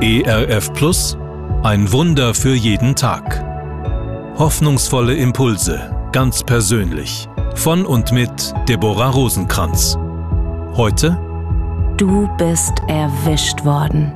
ERF Plus, ein Wunder für jeden Tag. Hoffnungsvolle Impulse, ganz persönlich. Von und mit Deborah Rosenkranz. Heute: Du bist erwischt worden.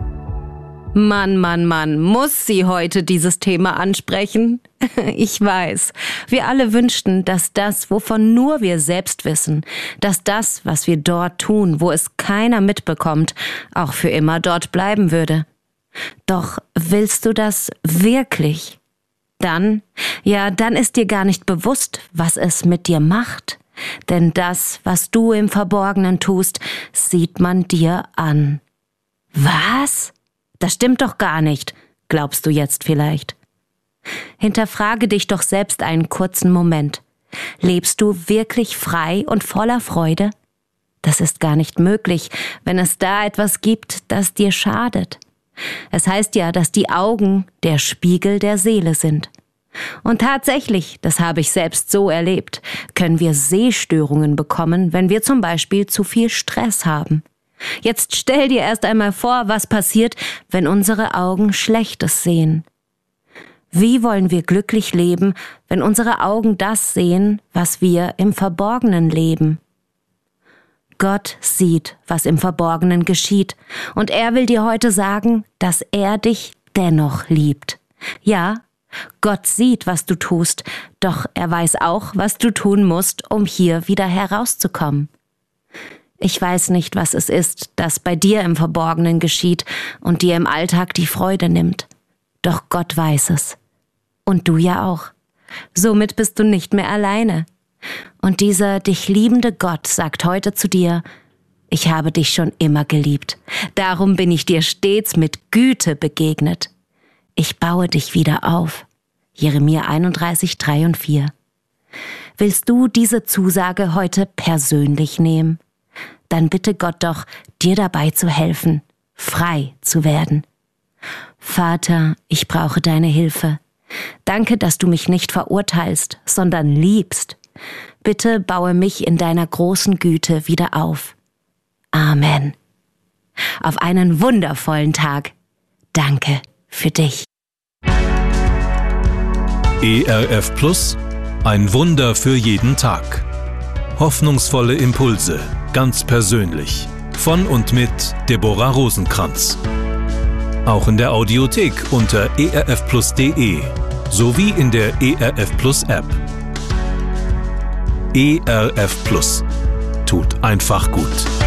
Mann, muss sie heute dieses Thema ansprechen? Ich weiß, wir alle wünschten, dass das, wovon nur wir selbst wissen, dass das, was wir dort tun, wo es keiner mitbekommt, auch für immer dort bleiben würde. Doch willst du das wirklich? Dann ist dir gar nicht bewusst, was es mit dir macht. Denn das, was du im Verborgenen tust, sieht man dir an. Was? Das stimmt doch gar nicht, glaubst du jetzt vielleicht. Hinterfrage dich doch selbst einen kurzen Moment. Lebst du wirklich frei und voller Freude? Das ist gar nicht möglich, wenn es da etwas gibt, das dir schadet. Es heißt ja, dass die Augen der Spiegel der Seele sind. Und tatsächlich, das habe ich selbst so erlebt, können wir Sehstörungen bekommen, wenn wir zum Beispiel zu viel Stress haben. Jetzt stell dir erst einmal vor, was passiert, wenn unsere Augen Schlechtes sehen. Wie wollen wir glücklich leben, wenn unsere Augen das sehen, was wir im Verborgenen leben? Gott sieht, was im Verborgenen geschieht, und er will dir heute sagen, dass er dich dennoch liebt. Ja, Gott sieht, was du tust, doch er weiß auch, was du tun musst, um hier wieder herauszukommen. Ich weiß nicht, was es ist, das bei dir im Verborgenen geschieht und dir im Alltag die Freude nimmt. Doch Gott weiß es. Und du ja auch. Somit bist du nicht mehr alleine. Und dieser dich liebende Gott sagt heute zu dir: Ich habe dich schon immer geliebt. Darum bin ich dir stets mit Güte begegnet. Ich baue dich wieder auf. Jeremia 31, 3 und 4. Willst du diese Zusage heute persönlich nehmen? Dann bitte Gott doch, dir dabei zu helfen, frei zu werden. Vater, ich brauche deine Hilfe. Danke, dass du mich nicht verurteilst, sondern liebst. Bitte baue mich in deiner großen Güte wieder auf. Amen. Auf einen wundervollen Tag. Danke für dich. ERF Plus, ein Wunder für jeden Tag. Hoffnungsvolle Impulse, ganz persönlich. Von und mit Deborah Rosenkranz. Auch in der Audiothek unter erfplus.de sowie in der ERF Plus App. ERF Plus tut einfach gut.